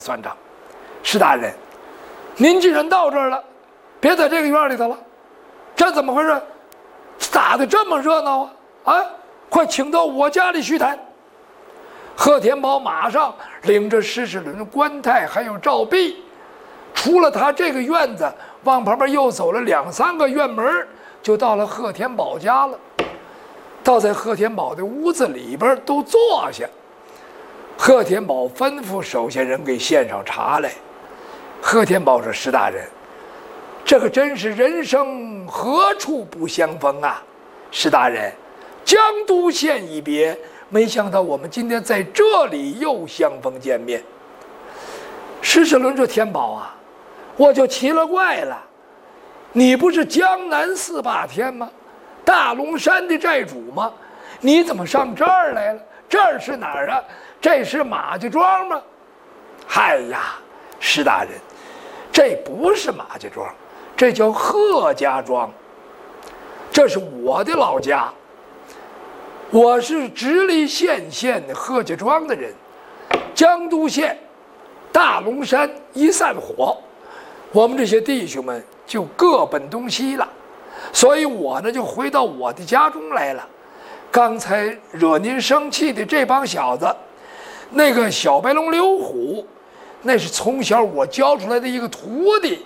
算账。石大人，您既然到这儿了，别在这个院里头了。这怎么回事？打得这么热闹啊！啊，快请到我家里叙谈。贺天宝马上领着施世伦、关泰还有赵弼，出了他这个院子，往旁边又走了2、3个院门，就到了贺天宝家了。到在贺天宝的屋子里边都坐下。贺天宝吩咐手下人给献上茶来。贺天宝说：“石大人，这个真是人生何处不相逢啊！石大人，江都县一别，没想到我们今天在这里又相逢见面。”施世伦说：“天宝啊，我就奇了怪了，你不是江南4霸天吗？大龙山的寨主吗？你怎么上这儿来了？这儿是哪儿啊？这是马家庄吗？”“嗨呀，施大人，这不是马家庄，这叫贺家庄，这是我的老家。我是直隶县贺家庄的人，江都县大龙山一散伙，我们这些弟兄们就各奔东西了，所以我呢就回到我的家中来了。刚才惹您生气的这帮小子，那个小白龙刘虎，那是从小我教出来的一个徒弟。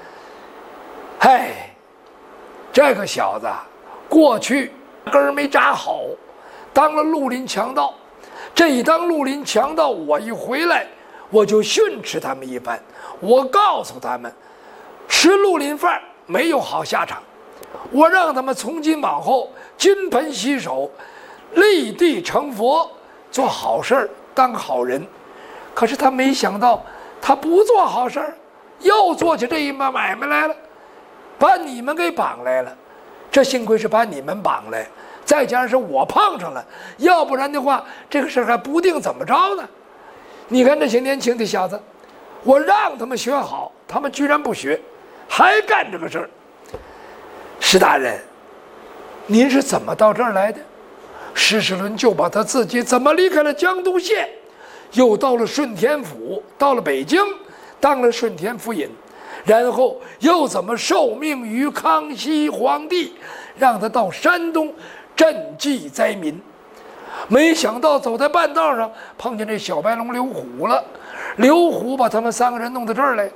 哎，这个小子过去根儿没扎好，当了绿林强盗。这一当绿林强盗，我一回来，我就训斥他们一番。我告诉他们，吃绿林饭没有好下场。我让他们从今往后金盆洗手，立地成佛，做好事儿，当好人。可是他没想到，他不做好事儿，又做起这一买卖来了，把你们给绑来了。这幸亏是把你们绑来，再加上是我碰上了，要不然的话，这个事儿还不定怎么着呢。你看这些年轻的小子，我让他们学好，他们居然不学，还干这个事儿。石大人，您是怎么到这儿来的？施世伦就把他自己怎么离开了江都县，又到了顺天府，到了北京，当了顺天府尹，然后又怎么受命于康熙皇帝，让他到山东赈济灾民。没想到走在半道上碰见这小白龙刘虎了，刘虎把他们3个人弄到这儿来。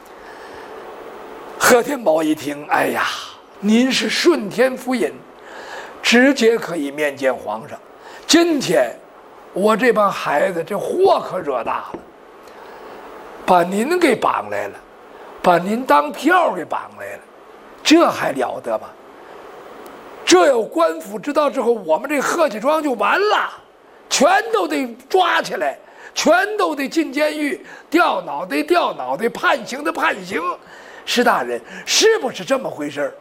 贺天宝一听，哎呀，您是顺天府尹，直接可以面见皇上。今天我这帮孩子这祸可惹大了，把您给绑来了，把您当票给绑来了，这还了得吗？这要官府知道之后，我们这贺家庄就完了，全都得抓起来，全都得进监狱，掉脑袋，判刑的判刑。施大人，是不是这么回事？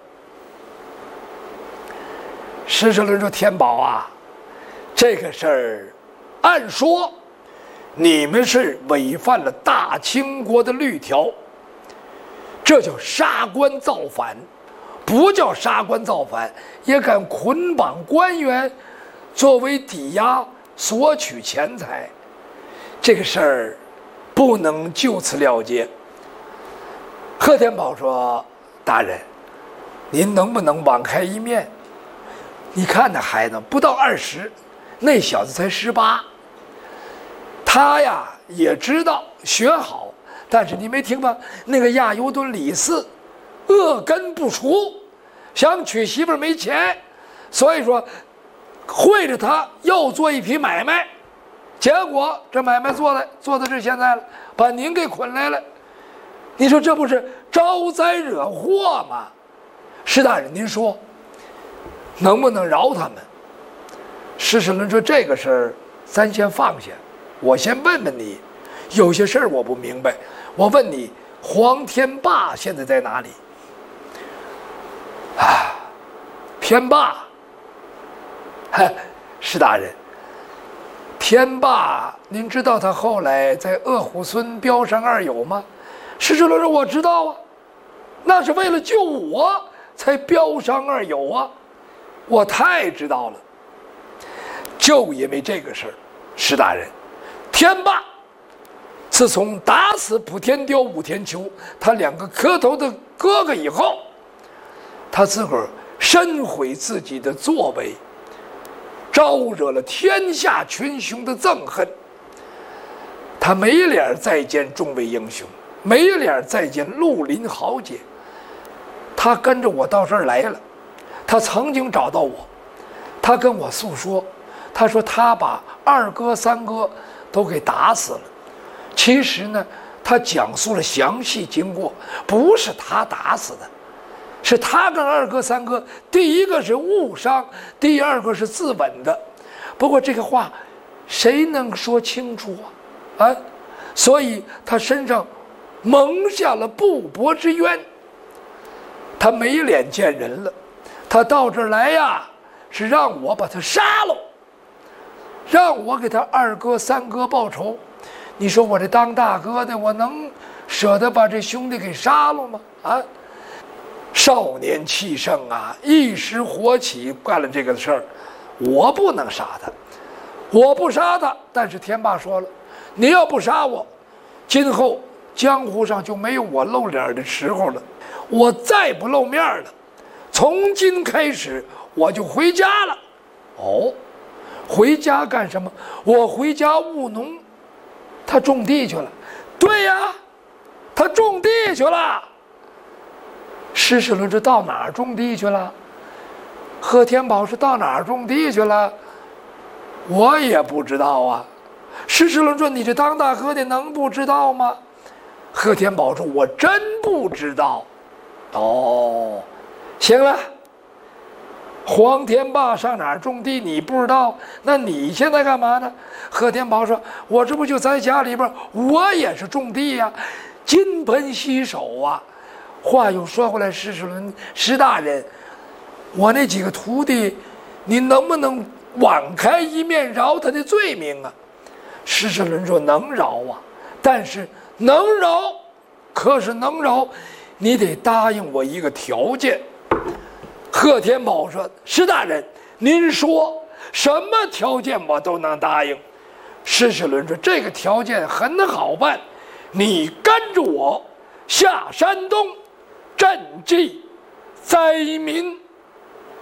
施世伦说：“天宝啊，这个事儿，按说你们是违反了大清国的律条，这叫杀官造反。不叫杀官造反，也敢捆绑官员，作为抵押索取钱财，这个事儿不能就此了结。”贺天宝说：“大人，您能不能网开一面？你看那孩子不到20，那小子才18，他呀也知道学好，但是你没听吗？那个亚尤顿李四恶根不除，想娶媳妇没钱，所以说会着他又做一批买卖，结果这买卖做到这现在了，把您给捆来了。你说这不是招灾惹祸吗？施大人，您说能不能饶他们？”施世伦说：“这个事儿咱先放下，我先问问你，有些事儿我不明白，我问你，黄天霸现在在哪里？”啊，天霸，施大人，天霸，您知道他后来在鄂虎村标上二友吗？施世伦说：“我知道啊，那是为了救我才标上二友啊，我太知道了。就因为这个事儿，施大人，天霸自从打死普天雕武天丘他两个磕头的哥哥以后，他自个儿深悔自己的作为，招惹了天下群雄的憎恨。他没脸再见众位英雄，没脸再见绿林豪杰。他跟着我到这儿来了，他曾经找到我，他跟我诉说，他说他把二哥三哥都给打死了。其实呢，他讲述了详细经过，不是他打死的，是他跟二哥三哥，第一个是误伤，第二个是自刎的。不过这个话谁能说清楚啊？所以他身上蒙下了不驳之冤，他没脸见人了。他到这儿来呀，是让我把他杀了，让我给他二哥三哥报仇。你说我这当大哥的，我能舍得把这兄弟给杀了吗？啊！少年气盛啊，一时火起干了这个事儿，我不能杀他，我不杀他。但是天霸说了，你要不杀我，今后江湖上就没有我露脸的时候了，我再不露面了，从今开始我就回家了。哦，回家干什么？我回家务农。他种地去了。对呀，他种地去了。施世伦这到哪儿种地去了？贺天宝是到哪儿种地去了？我也不知道啊。施世伦说：“你这当大哥的能不知道吗？”贺天宝说：“我真不知道。”哦，行了。黄天霸上哪儿种地你不知道，那你现在干嘛呢？贺天宝说：“我这不就在家里边，我也是种地呀，金盆洗手啊。”话又说回来，施世伦施大人，我那几个徒弟，你能不能网开一面，饶他的罪名啊？施世伦说：“能饶啊，但是能饶，可是能饶，你得答应我一个条件。”贺天宝说：“施大人，您说什么条件我都能答应。”施世伦说：“这个条件很好办，你跟着我下山东，赈济灾民。”